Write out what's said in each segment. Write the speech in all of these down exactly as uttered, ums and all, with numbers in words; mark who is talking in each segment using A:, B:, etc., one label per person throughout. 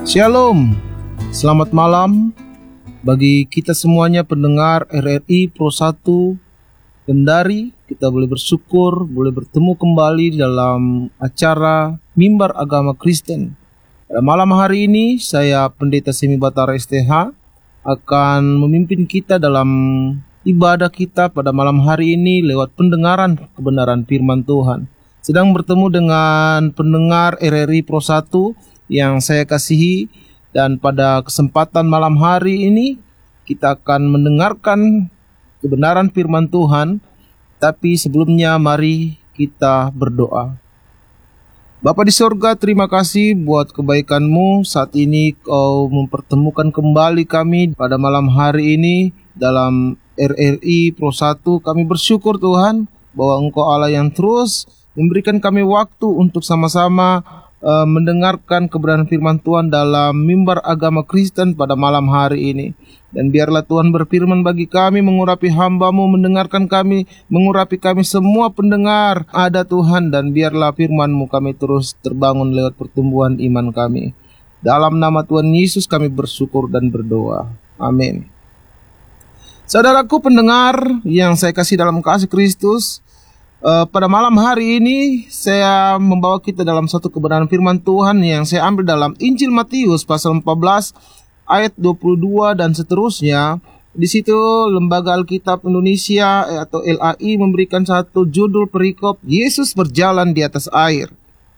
A: Shalom, selamat malam bagi kita semuanya pendengar R R I Pro satu Kendari. Kita boleh bersyukur, boleh bertemu kembali dalam acara Mimbar Agama Kristen. Pada malam hari ini, saya Pendeta Semi Batara S T H akan memimpin kita dalam ibadah kita pada malam hari ini lewat pendengaran kebenaran firman Tuhan. Sedang bertemu dengan pendengar R R I Pro satu yang saya kasihi, dan pada kesempatan malam hari ini kita akan mendengarkan kebenaran firman Tuhan. Tapi sebelumnya mari kita berdoa. Bapa di sorga, terima kasih buat kebaikan-Mu. Saat ini Kau mempertemukan kembali kami pada malam hari ini dalam R R I Pro satu. Kami bersyukur Tuhan bahwa Engkau Allah yang terus memberikan kami waktu untuk sama-sama uh, mendengarkan kebenaran firman Tuhan dalam Mimbar Agama Kristen pada malam hari ini. Dan biarlah Tuhan berfirman bagi kami, mengurapi hamba-Mu, mendengarkan kami, mengurapi kami semua pendengar ada Tuhan. Dan biarlah firman-Mu kami terus terbangun lewat pertumbuhan iman kami. Dalam nama Tuhan Yesus kami bersyukur dan berdoa. Amin. Saudaraku pendengar yang saya kasih dalam kasih Kristus, Uh, pada malam hari ini saya membawa kita dalam satu kebenaran firman Tuhan yang saya ambil dalam Injil Matius pasal empat belas ayat dua puluh dua dan seterusnya. Di situ Lembaga Alkitab Indonesia eh, atau L A I memberikan satu judul perikop, Yesus berjalan di atas air.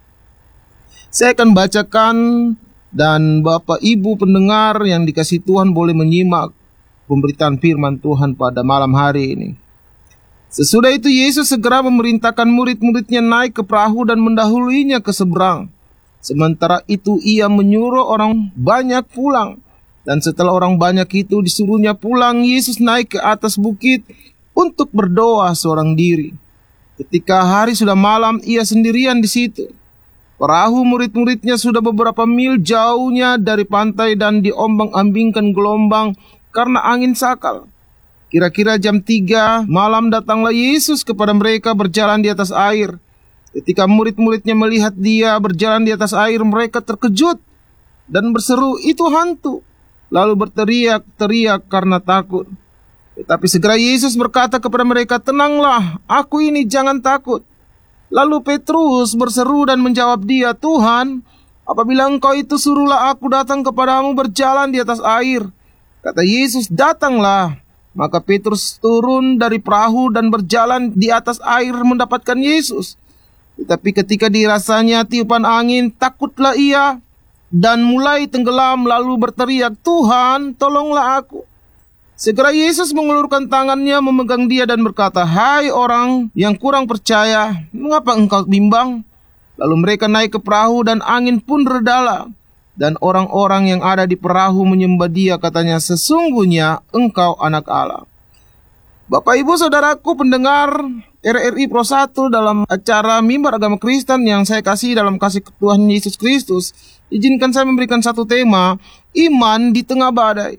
A: Saya akan bacakan dan Bapak Ibu pendengar yang dikasihi Tuhan boleh menyimak pemberitaan firman Tuhan pada malam hari ini. Sesudah itu Yesus segera memerintahkan murid-muridnya naik ke perahu dan mendahuluinya ke seberang. Sementara itu ia menyuruh orang banyak pulang. Dan setelah orang banyak itu disuruhnya pulang, Yesus naik ke atas bukit untuk berdoa seorang diri. Ketika hari sudah malam, ia sendirian di situ. Perahu murid-muridnya sudah beberapa mil jauhnya dari pantai dan diombang-ambingkan gelombang karena angin sakal. Kira-kira jam tiga malam datanglah Yesus kepada mereka berjalan di atas air. Ketika murid-muridnya melihat dia berjalan di atas air, mereka terkejut dan berseru, "Itu hantu!" Lalu berteriak-teriak karena takut. Tetapi segera Yesus berkata kepada mereka, "Tenanglah, aku ini, jangan takut." Lalu Petrus berseru dan menjawab dia, "Tuhan, apabila Engkau itu, suruhlah aku datang kepadamu berjalan di atas air." Kata Yesus, "Datanglah." Maka Petrus turun dari perahu dan berjalan di atas air mendapatkan Yesus. Tetapi ketika dirasanya tiupan angin, takutlah ia dan mulai tenggelam lalu berteriak, "Tuhan, tolonglah aku." Segera Yesus mengulurkan tangannya memegang dia dan berkata, "Hai orang yang kurang percaya, mengapa engkau bimbang?" Lalu mereka naik ke perahu dan angin pun redalah. Dan orang-orang yang ada di perahu menyembah dia, katanya, "Sesungguhnya engkau anak Allah." Bapak Ibu Saudaraku pendengar R R I Pro satu dalam acara Mimbar Agama Kristen yang saya kasih dalam kasih Tuhan Yesus Kristus, izinkan saya memberikan satu tema, iman di tengah badai.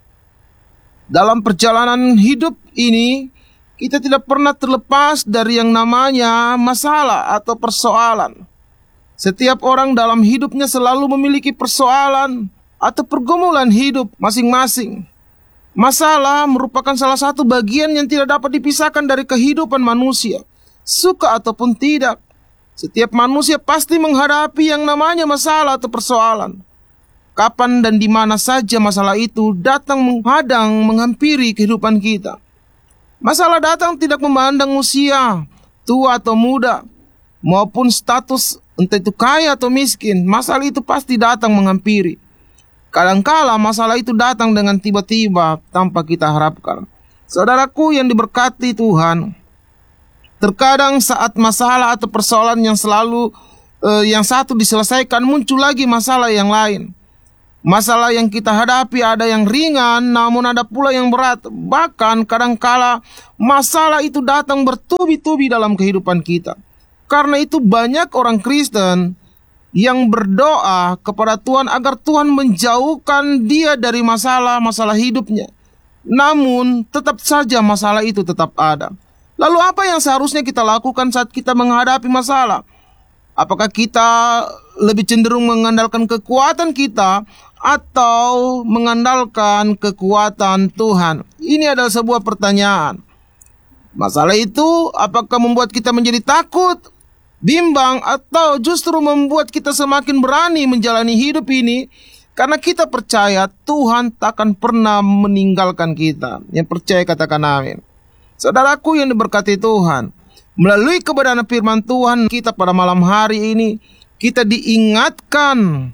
A: Dalam perjalanan hidup ini, kita tidak pernah terlepas dari yang namanya masalah atau persoalan. Setiap orang dalam hidupnya selalu memiliki persoalan atau pergumulan hidup masing-masing. Masalah merupakan salah satu bagian yang tidak dapat dipisahkan dari kehidupan manusia, suka ataupun tidak. Setiap manusia pasti menghadapi yang namanya masalah atau persoalan. Kapan dan di mana saja masalah itu datang menghadang, menghampiri kehidupan kita. Masalah datang tidak memandang usia, tua atau muda, maupun status, entah itu kaya atau miskin. Masalah itu pasti datang menghampiri. Kadangkala masalah itu datang dengan tiba-tiba tanpa kita harapkan. Saudaraku yang diberkati Tuhan, terkadang saat masalah atau persoalan yang selalu eh, yang satu diselesaikan, muncul lagi masalah yang lain. Masalah yang kita hadapi ada yang ringan, namun ada pula yang berat. Bahkan kadangkala masalah itu datang bertubi-tubi dalam kehidupan kita. Karena itu banyak orang Kristen yang berdoa kepada Tuhan agar Tuhan menjauhkan dia dari masalah-masalah hidupnya. Namun tetap saja masalah itu tetap ada. Lalu apa yang seharusnya kita lakukan saat kita menghadapi masalah? Apakah kita lebih cenderung mengandalkan kekuatan kita atau mengandalkan kekuatan Tuhan? Ini adalah sebuah pertanyaan. Masalah itu apakah membuat kita menjadi takut, bimbang, atau justru membuat kita semakin berani menjalani hidup ini karena kita percaya Tuhan takkan pernah meninggalkan kita. Yang percaya katakan amin. Saudaraku yang diberkati Tuhan, melalui kebenaran firman Tuhan kita pada malam hari ini, kita diingatkan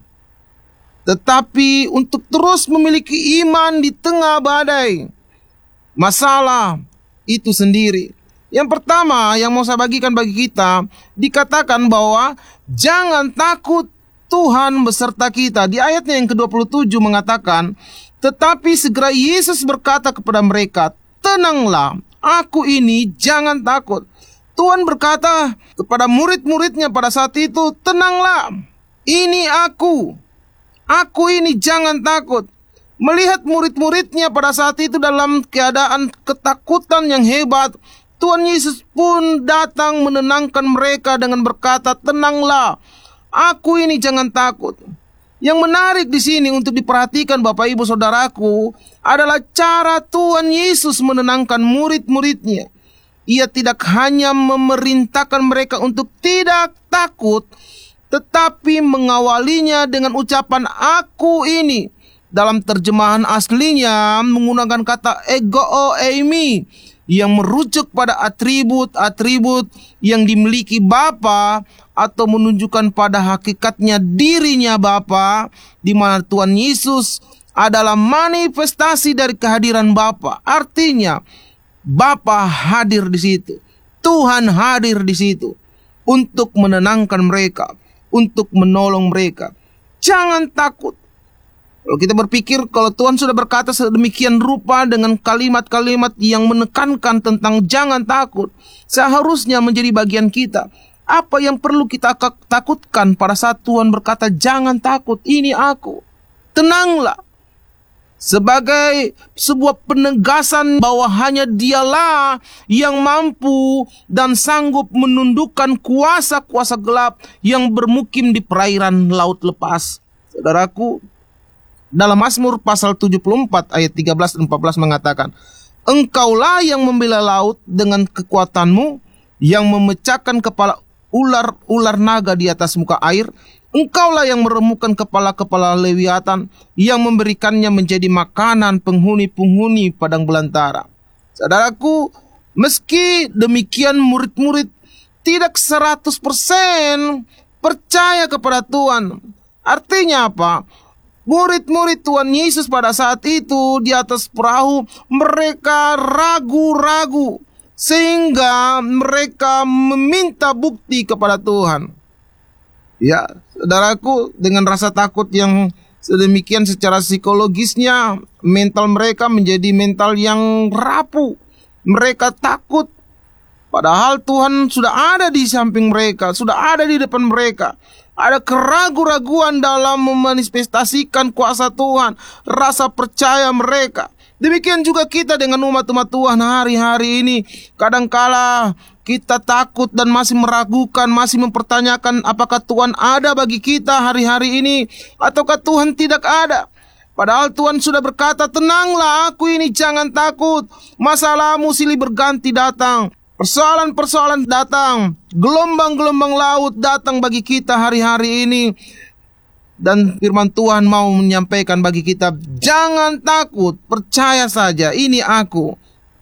A: tetapi untuk terus memiliki iman di tengah badai masalah itu sendiri. Yang pertama yang mau saya bagikan bagi kita, dikatakan bahwa jangan takut, Tuhan beserta kita. Di ayatnya yang ke dua puluh tujuh mengatakan, tetapi segera Yesus berkata kepada mereka, tenanglah, aku ini, jangan takut. Tuhan berkata kepada murid-muridnya pada saat itu, tenanglah, ini aku, aku ini, jangan takut. Melihat murid-muridnya pada saat itu dalam keadaan ketakutan yang hebat, Tuhan Yesus pun datang menenangkan mereka dengan berkata, tenanglah, aku ini, jangan takut. Yang menarik di sini untuk diperhatikan Bapak Ibu Saudaraku adalah cara Tuhan Yesus menenangkan murid-muridnya. Ia tidak hanya memerintahkan mereka untuk tidak takut, tetapi mengawalinya dengan ucapan aku ini. Dalam terjemahan aslinya menggunakan kata ego eimi yang merujuk pada atribut-atribut yang dimiliki Bapa atau menunjukkan pada hakikatnya dirinya Bapa, di mana Tuhan Yesus adalah manifestasi dari kehadiran Bapa. Artinya Bapa hadir di situ, Tuhan hadir di situ untuk menenangkan mereka, untuk menolong mereka. Jangan takut. Kalau kita berpikir kalau Tuhan sudah berkata sedemikian rupa dengan kalimat-kalimat yang menekankan tentang jangan takut, seharusnya menjadi bagian kita. Apa yang perlu kita takutkan pada saat Tuhan berkata jangan takut, ini aku, tenanglah. Sebagai sebuah penegasan bahwa hanya Dialah yang mampu dan sanggup menundukkan kuasa-kuasa gelap yang bermukim di perairan laut lepas. Saudaraku, dalam Mazmur pasal tujuh puluh empat ayat tiga belas dan empat belas mengatakan, engkaulah yang membela laut dengan kekuatanmu, yang memecahkan kepala ular-ular naga di atas muka air. Engkaulah yang meremukkan kepala-kepala Lewiatan, yang memberikannya menjadi makanan penghuni-penghuni padang belantara. Saudaraku, meski demikian murid-murid tidak seratus persen percaya kepada Tuhan. Artinya apa? Murid-murid Tuhan Yesus pada saat itu di atas perahu, mereka ragu-ragu sehingga mereka meminta bukti kepada Tuhan. Ya, saudaraku, dengan rasa takut yang sedemikian secara psikologisnya, mental mereka menjadi mental yang rapuh. Mereka takut, padahal Tuhan sudah ada di samping mereka, sudah ada di depan mereka. Ada keraguan-raguan dalam memanifestasikan kuasa Tuhan, rasa percaya mereka. Demikian juga kita dengan umat-umat Tuhan hari-hari ini. Kadangkala kita takut dan masih meragukan, masih mempertanyakan apakah Tuhan ada bagi kita hari-hari ini, ataukah Tuhan tidak ada. Padahal Tuhan sudah berkata, tenanglah, aku ini, jangan takut. Masalahmu silih berganti datang, persoalan-persoalan datang, gelombang-gelombang laut datang bagi kita hari-hari ini. Dan firman Tuhan mau menyampaikan bagi kita, jangan takut, percaya saja, ini aku.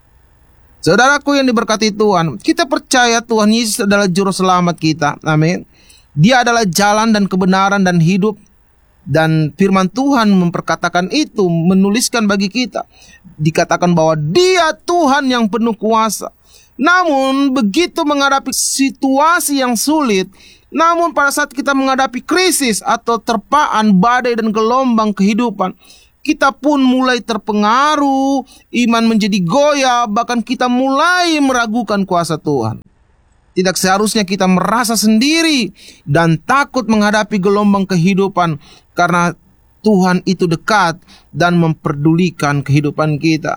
A: Saudaraku yang diberkati Tuhan, kita percaya Tuhan Yesus adalah juru selamat kita. Amin. Dia adalah jalan dan kebenaran dan hidup. Dan firman Tuhan memperkatakan itu, menuliskan bagi kita. Dikatakan bahwa Dia Tuhan yang penuh kuasa. Namun begitu menghadapi situasi yang sulit, namun pada saat kita menghadapi krisis atau terpaan badai dan gelombang kehidupan, kita pun mulai terpengaruh, iman menjadi goyah, bahkan kita mulai meragukan kuasa Tuhan. Tidak seharusnya kita merasa sendiri dan takut menghadapi gelombang kehidupan, karena Tuhan itu dekat dan memperdulikan kehidupan kita.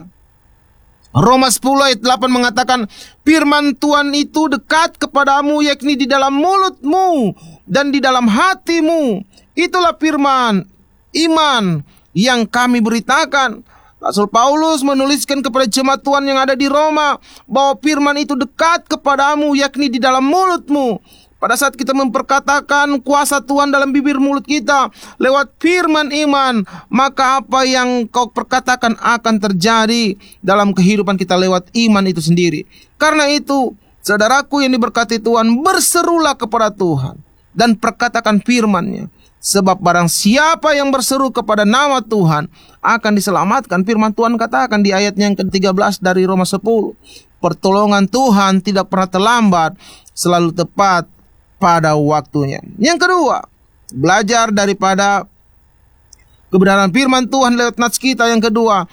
A: Roma sepuluh ayat delapan mengatakan, firman Tuhan itu dekat kepadamu, yakni di dalam mulutmu dan di dalam hatimu. Itulah firman iman yang kami beritakan. Rasul Paulus menuliskan kepada jemaat Tuhan yang ada di Roma bahwa firman itu dekat kepadamu, yakni di dalam mulutmu. Pada saat kita memperkatakan kuasa Tuhan dalam bibir mulut kita lewat firman iman, maka apa yang kau perkatakan akan terjadi dalam kehidupan kita lewat iman itu sendiri. Karena itu, saudaraku yang diberkati Tuhan, berserulah kepada Tuhan dan perkatakan firman-Nya. Sebab barang siapa yang berseru kepada nama Tuhan akan diselamatkan. Firman Tuhan katakan di ayatnya yang ke tiga belas dari Roma sepuluh. Pertolongan Tuhan tidak pernah terlambat, selalu tepat pada waktunya. Yang kedua, belajar daripada kebenaran firman Tuhan lewat nats kita. Yang kedua,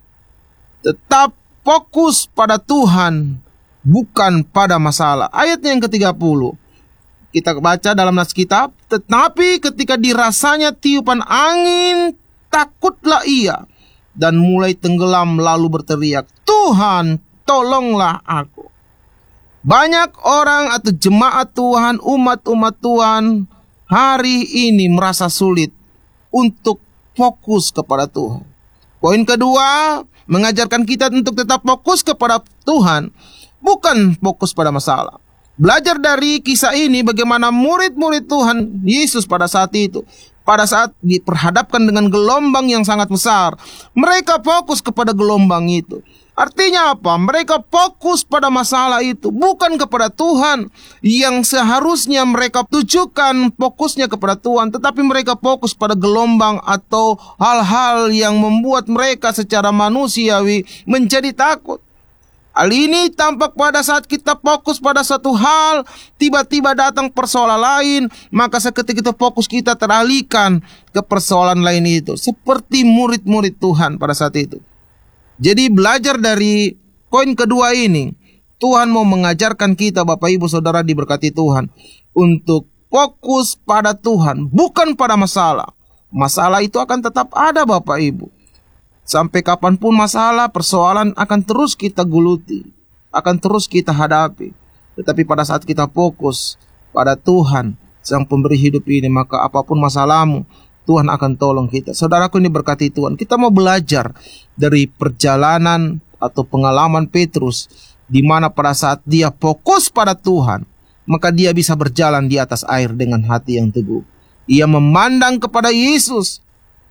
A: tetap fokus pada Tuhan, bukan pada masalah. Ayatnya yang ke tiga puluh. Kita baca dalam nats kitab, tetapi ketika dirasanya tiupan angin, takutlah ia dan mulai tenggelam lalu berteriak, Tuhan, tolonglah aku. Banyak orang atau jemaat Tuhan, umat-umat Tuhan hari ini merasa sulit untuk fokus kepada Tuhan. Poin kedua, mengajarkan kita untuk tetap fokus kepada Tuhan, bukan fokus pada masalah. Belajar dari kisah ini bagaimana murid-murid Tuhan Yesus pada saat itu, pada saat diperhadapkan dengan gelombang yang sangat besar, mereka fokus kepada gelombang itu. Artinya apa? Mereka fokus pada masalah itu, bukan kepada Tuhan. Yang seharusnya mereka tujukan fokusnya kepada Tuhan, tetapi mereka fokus pada gelombang atau hal-hal yang membuat mereka secara manusiawi menjadi takut. Hal ini tampak pada saat kita fokus pada satu hal, tiba-tiba datang persoalan lain, maka seketika itu fokus kita teralihkan ke persoalan lain itu. Seperti murid-murid Tuhan pada saat itu. Jadi belajar dari poin kedua ini, Tuhan mau mengajarkan kita, Bapak Ibu Saudara diberkati Tuhan, untuk fokus pada Tuhan, bukan pada masalah. Masalah itu akan tetap ada, Bapak Ibu. Sampai kapanpun masalah, persoalan akan terus kita guluti, akan terus kita hadapi. Tetapi pada saat kita fokus pada Tuhan, Sang Pemberi hidup ini, maka apapun masalahmu, Tuhan akan tolong kita. Saudaraku ini berkati Tuhan, kita mau belajar dari perjalanan atau pengalaman Petrus, di mana pada saat dia fokus pada Tuhan, maka dia bisa berjalan di atas air dengan hati yang teguh. Ia memandang kepada Yesus.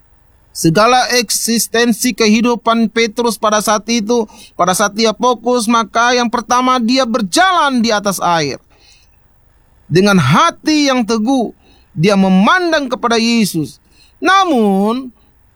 A: Segala eksistensi kehidupan Petrus pada saat itu, pada saat dia fokus, maka yang pertama dia berjalan di atas air. Dengan hati yang teguh, dia memandang kepada Yesus. Namun,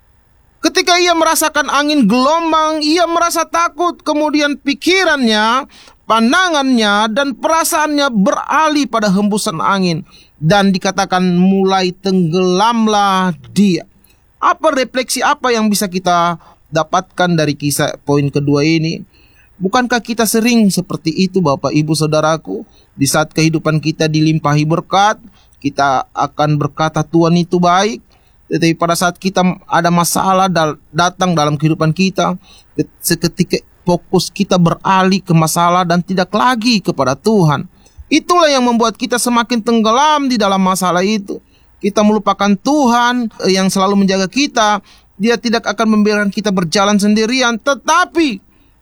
A: ketika ia merasakan angin gelombang, ia merasa takut. Kemudian pikirannya, pandangannya, dan perasaannya beralih pada hembusan angin. Dan dikatakan mulai tenggelamlah dia. Apa refleksi apa yang bisa kita dapatkan dari kisah poin kedua ini? Bukankah kita sering seperti itu, Bapak Ibu Saudaraku? Di saat kehidupan kita dilimpahi berkat, kita akan berkata Tuhan itu baik. Tetapi pada saat kita ada masalah datang dalam kehidupan kita, seketika fokus kita beralih ke masalah dan tidak lagi kepada Tuhan. Itulah yang membuat kita semakin tenggelam di dalam masalah itu. Kita melupakan Tuhan yang selalu menjaga kita. Dia tidak akan membiarkan kita berjalan sendirian. Tetapi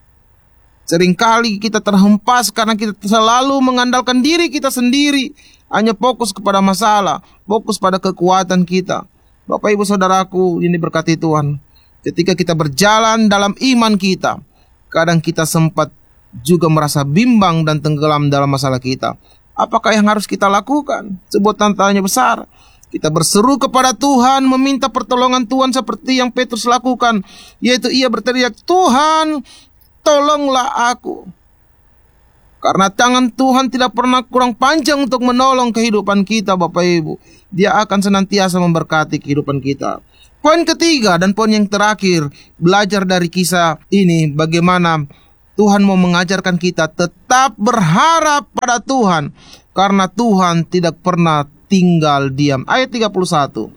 A: seringkali kita terhempas karena kita selalu mengandalkan diri kita sendiri. Hanya fokus kepada masalah, fokus pada kekuatan kita. Bapak Ibu Saudaraku ini berkati Tuhan, ketika kita berjalan dalam iman kita, kadang kita sempat juga merasa bimbang dan tenggelam dalam masalah kita. Apakah yang harus kita lakukan? Sebuah tantangannya besar. Kita berseru kepada Tuhan, meminta pertolongan Tuhan seperti yang Petrus lakukan, yaitu ia berteriak, Tuhan, tolonglah aku. Karena tangan Tuhan tidak pernah kurang panjang untuk menolong kehidupan kita, Bapak Ibu. Dia akan senantiasa memberkati kehidupan kita. Poin ketiga dan poin yang terakhir, belajar dari kisah ini bagaimana Tuhan mau mengajarkan kita tetap berharap pada Tuhan, karena Tuhan tidak pernah tinggal diam. Ayat tiga puluh satu.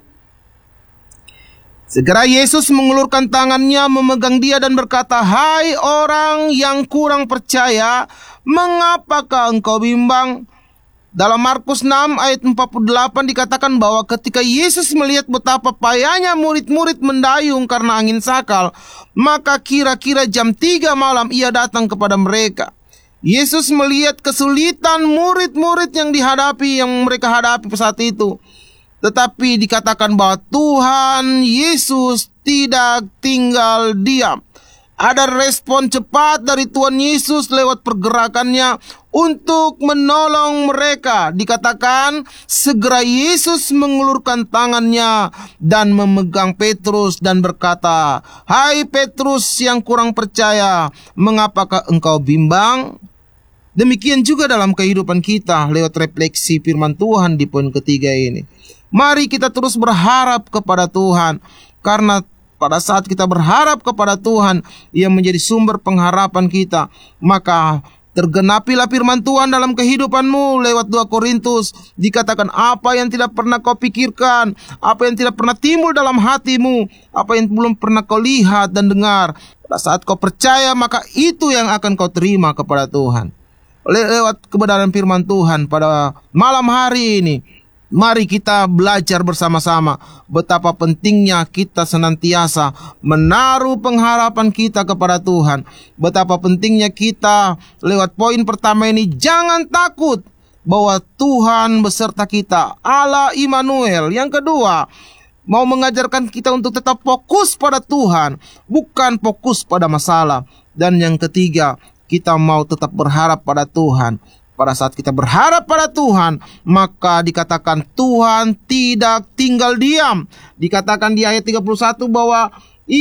A: Segera Yesus mengulurkan tangannya, memegang dia dan berkata, Hai orang yang kurang percaya, mengapakah engkau bimbang? Dalam Markus enam ayat empat puluh delapan dikatakan bahwa ketika Yesus melihat betapa payahnya murid-murid mendayung karena angin sakal, maka kira-kira jam tiga malam ia datang kepada mereka. Yesus melihat kesulitan murid-murid yang dihadapi, yang mereka hadapi saat itu. Tetapi dikatakan bahwa Tuhan Yesus tidak tinggal diam. Ada respon cepat dari Tuhan Yesus lewat pergerakannya untuk menolong mereka. Dikatakan segera Yesus mengulurkan tangannya dan memegang Petrus dan berkata, "Hai Petrus yang kurang percaya, mengapakah engkau bimbang?" Demikian juga dalam kehidupan kita lewat refleksi firman Tuhan di poin ketiga ini. Mari kita terus berharap kepada Tuhan, karena pada saat kita berharap kepada Tuhan, Ia menjadi sumber pengharapan kita. Maka tergenapilah firman Tuhan dalam kehidupanmu lewat dua Korintus. Dikatakan apa yang tidak pernah kau pikirkan, apa yang tidak pernah timbul dalam hatimu, apa yang belum pernah kau lihat dan dengar. Pada saat kau percaya, maka itu yang akan kau terima kepada Tuhan. Lewat kebenaran firman Tuhan pada malam hari ini, mari kita belajar bersama-sama betapa pentingnya kita senantiasa menaruh pengharapan kita kepada Tuhan. Betapa pentingnya kita lewat poin pertama ini, jangan takut bahwa Tuhan beserta kita, Allah Immanuel. Yang kedua, mau mengajarkan kita untuk tetap fokus pada Tuhan, bukan fokus pada masalah. Dan yang ketiga, kita mau tetap berharap pada Tuhan. Pada saat kita berharap pada Tuhan, maka dikatakan Tuhan tidak tinggal diam. Dikatakan di ayat tiga puluh satu bahwa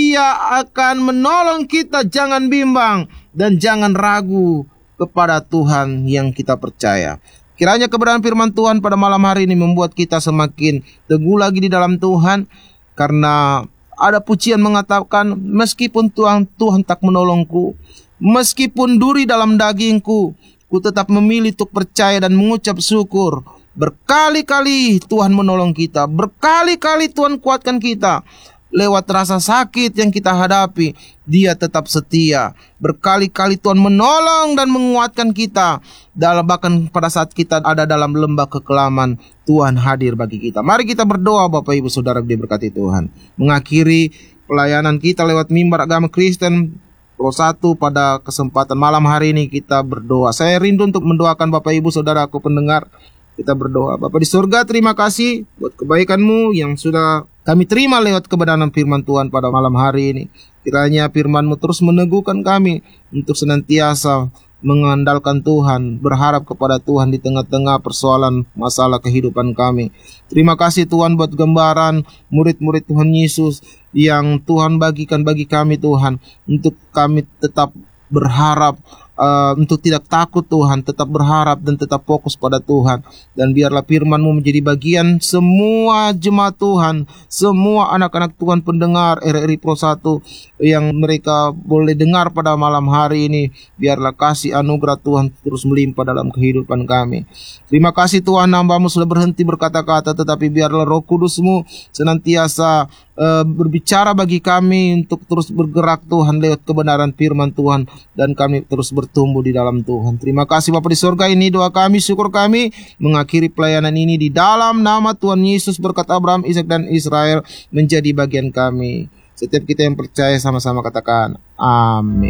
A: Ia akan menolong kita, jangan bimbang dan jangan ragu kepada Tuhan yang kita percaya. Kiranya kebenaran firman Tuhan pada malam hari ini membuat kita semakin teguh lagi di dalam Tuhan. Karena ada pujian mengatakan, meskipun Tuhan, Tuhan tak menolongku, meskipun duri dalam dagingku, ku tetap memilih untuk percaya dan mengucap syukur. Berkali-kali Tuhan menolong kita, berkali-kali Tuhan kuatkan kita. Lewat rasa sakit yang kita hadapi, Dia tetap setia. Berkali-kali Tuhan menolong dan menguatkan kita. Dalam bahkan pada saat kita ada dalam lembah kekelaman, Tuhan hadir bagi kita. Mari kita berdoa Bapak Ibu Saudara diberkati Tuhan. Mengakhiri pelayanan kita lewat mimbar agama Kristen Pro satu pada kesempatan malam hari ini kita berdoa. Saya rindu untuk mendoakan Bapak Ibu Saudaraku pendengar. Kita berdoa. Bapa di surga, terima kasih buat kebaikan-Mu yang sudah kami terima lewat kebenaran firman Tuhan pada malam hari ini. Kiranya firman-Mu terus meneguhkan kami untuk senantiasa mengandalkan Tuhan, berharap kepada Tuhan di tengah-tengah persoalan masalah kehidupan kami. Terima kasih Tuhan buat gambaran murid-murid Tuhan Yesus yang Tuhan bagikan bagi kami Tuhan, untuk kami tetap berharap, uh, untuk tidak takut Tuhan, tetap berharap dan tetap fokus pada Tuhan. Dan biarlah firman-Mu menjadi bagian semua jemaat Tuhan, semua anak-anak Tuhan pendengar R R I Pro satu yang mereka boleh dengar pada malam hari ini. Biarlah kasih anugerah Tuhan terus melimpah dalam kehidupan kami. Terima kasih Tuhan, hamba-Mu sudah berhenti berkata-kata, tetapi biarlah Roh Kudus-Mu senantiasa uh, berbicara bagi kami untuk terus bergerak Tuhan lewat kebenaran firman Tuhan, dan kami terus bertumbuh di dalam Tuhan. Terima kasih Bapa di surga, ini doa kami, syukur kami, mengakhiri pelayanan ini di dalam nama Tuhan Yesus, berkat Abraham, Ishak dan Israel menjadi bagian kami. Setiap kita yang percaya sama-sama katakan amin.